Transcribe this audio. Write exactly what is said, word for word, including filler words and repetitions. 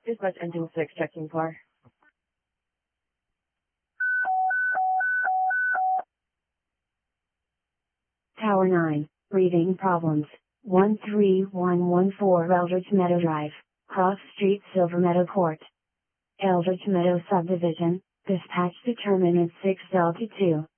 Dispatch engine six checking car. Tower nine, breathing problems. one three one one four Eldridge Meadow Drive, Cross Street, Silver Meadow Court. Eldridge Meadow Subdivision, dispatch determinant six Delta two.